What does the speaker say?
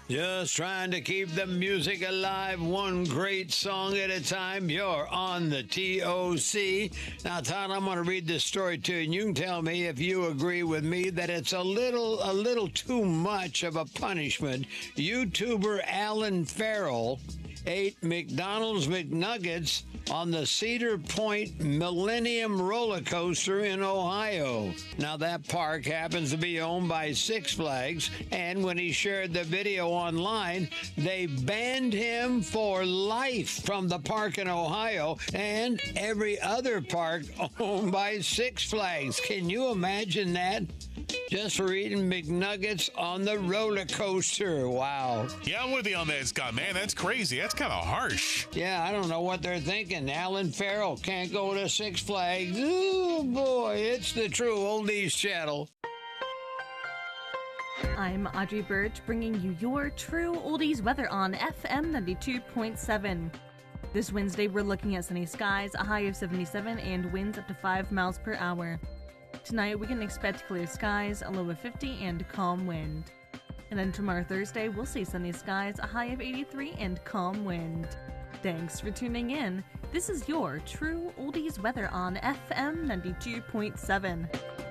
Just trying to keep the music alive, one great song at a time. You're on the TOC. Now, Todd, I'm going to read this story to you, and you can tell me if you agree with me that it's a little too much of a punishment. YouTuber Alan Farrell ate McDonald's McNuggets on the Cedar Point Millennium Roller Coaster in Ohio. Now, that park happens to be owned by Six Flags, and when he shared the video online, they banned him for life from the park in Ohio and every other park owned by Six Flags. Can you imagine that? Just for eating McNuggets on the roller coaster. Wow. Yeah, I'm with you on that, Scott. Man, that's crazy. That's kind of harsh. Yeah, I don't know what they're thinking. Alan Farrell can't go to Six Flags. Oh, boy, it's the True Oldies channel. I'm Audrey Birch, bringing you your True Oldies weather on FM 92.7. This Wednesday, we're looking at sunny skies, a high of 77, and winds up to 5 miles per hour. Tonight, we can expect clear skies, a low of 50, and calm wind. And then tomorrow, Thursday, we'll see sunny skies, a high of 83, and calm wind. Thanks for tuning in. This is your True Oldies weather on FM 92.7.